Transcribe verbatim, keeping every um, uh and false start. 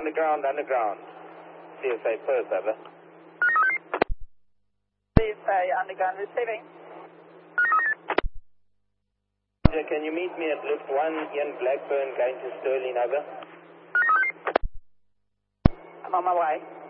underground, underground. C S A Perth, over. C S A underground receiving. Roger, can you meet me at lift one, Ian Blackburn, going to Stirling, over? I'm on my way.